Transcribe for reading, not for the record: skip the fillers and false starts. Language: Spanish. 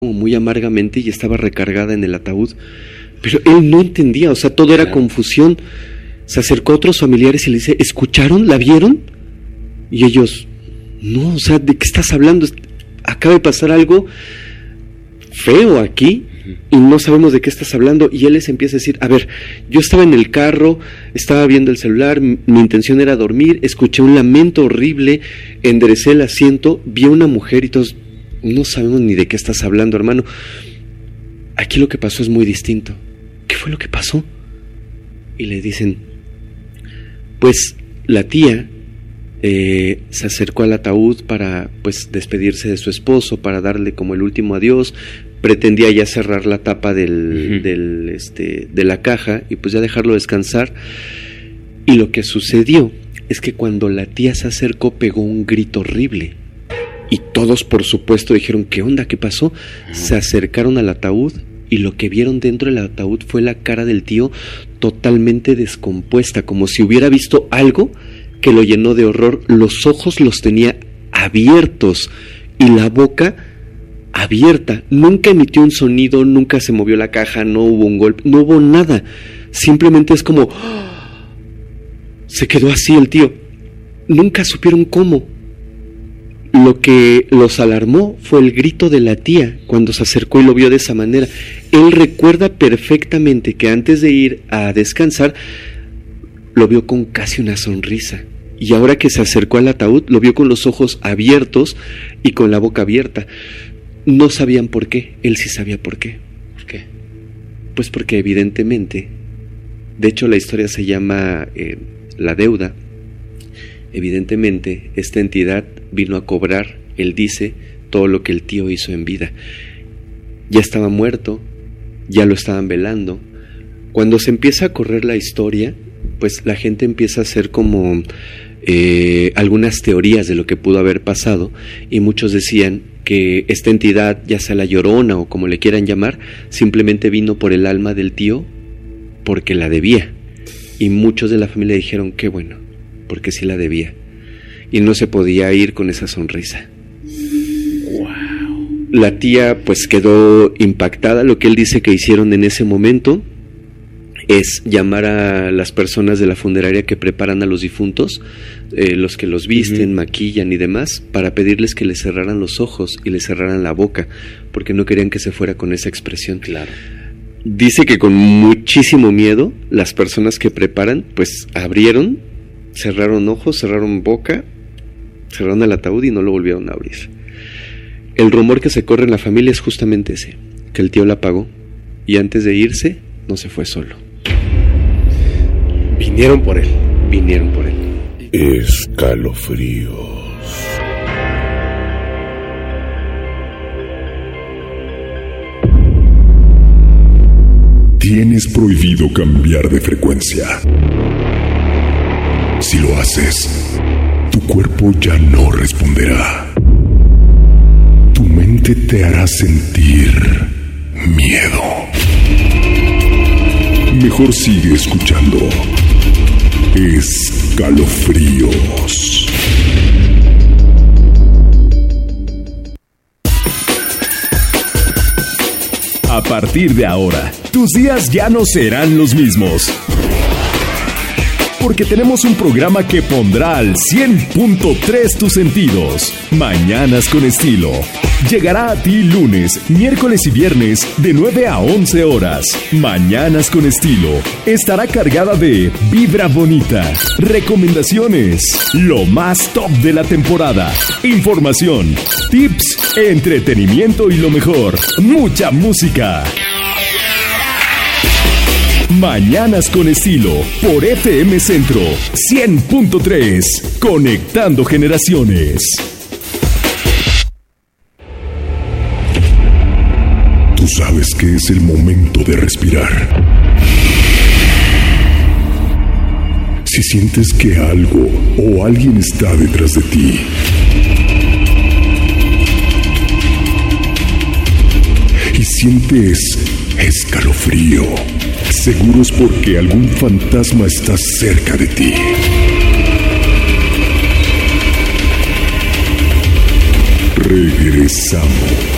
como muy amargamente y estaba recargada en el ataúd. Pero él no entendía, o sea, todo era confusión. Se acercó a otros familiares y le dice, ¿escucharon? ¿La vieron? Y ellos, no, o sea, ¿de qué estás hablando? Acaba de pasar algo feo aquí y no sabemos de qué estás hablando. Y él les empieza a decir, a ver, yo estaba en el carro, estaba viendo el celular, mi intención era dormir, escuché un lamento horrible, enderecé el asiento, vi a una mujer y todos, no sabemos ni de qué estás hablando, hermano. Aquí lo que pasó es muy distinto. ¿Qué fue lo que pasó? Y le dicen, pues la tía se acercó al ataúd para pues despedirse de su esposo, para darle como el último adiós. Pretendía ya cerrar la tapa de la caja y pues ya dejarlo descansar. Y lo que sucedió es que cuando la tía se acercó pegó un grito horrible. Y todos, por supuesto, dijeron, ¿qué onda? ¿Qué pasó? Se acercaron al ataúd y lo que vieron dentro del ataúd fue la cara del tío totalmente descompuesta, como si hubiera visto algo que lo llenó de horror. Los ojos los tenía abiertos y la boca abierta. Nunca emitió un sonido, nunca se movió la caja, no hubo un golpe, no hubo nada. Simplemente es como... se quedó así el tío. Nunca supieron cómo. Lo que los alarmó fue el grito de la tía cuando se acercó y lo vio de esa manera. Él recuerda perfectamente que antes de ir a descansar lo vio con casi una sonrisa. Y ahora que se acercó al ataúd lo vio con los ojos abiertos y con la boca abierta. No sabían por qué, él sí sabía por qué. ¿Por qué? Pues porque evidentemente, de hecho la historia se llama La Deuda. Evidentemente, esta entidad vino a cobrar, él dice, todo lo que el tío hizo en vida. Ya estaba muerto, ya lo estaban velando. Cuando se empieza a correr la historia, pues la gente empieza a hacer como algunas teorías de lo que pudo haber pasado, y muchos decían que esta entidad, ya sea la Llorona o como le quieran llamar, simplemente vino por el alma del tío porque la debía. Y muchos de la familia dijeron, qué bueno, porque sí la debía y no se podía ir con esa sonrisa. Wow. La tía pues quedó impactada. Lo que él dice que hicieron en ese momento es llamar a las personas de la funeraria que preparan a los difuntos, los que los visten, maquillan y demás, para pedirles que les cerraran los ojos y les cerraran la boca, porque no querían que se fuera con esa expresión. Claro. Dice que con muchísimo miedo las personas que preparan pues abrieron, cerraron ojos, cerraron boca, cerraron el ataúd y no lo volvieron a abrir. El rumor que se corre en la familia es justamente ese, que el tío la pagó y antes de irse no se fue solo. Vinieron por él. Escalofríos. Tienes prohibido cambiar de frecuencia. Si lo haces, tu cuerpo ya no responderá. Tu mente te hará sentir miedo. Mejor sigue escuchando Escalofríos. A partir de ahora, tus días ya no serán los mismos. Porque tenemos un programa que pondrá al 100.3 tus sentidos. Mañanas con Estilo. Llegará a ti lunes, miércoles y viernes de 9 a 11 horas. Mañanas con Estilo. Estará cargada de vibra bonita, recomendaciones, lo más top de la temporada, información, tips, entretenimiento y lo mejor, mucha música. Mañanas con Estilo, por FM Centro 100.3, conectando generaciones. Tú sabes que es el momento de respirar. Si sientes que algo o alguien está detrás de ti, y sientes escalofrío, seguro es porque algún fantasma está cerca de ti. Regresamos.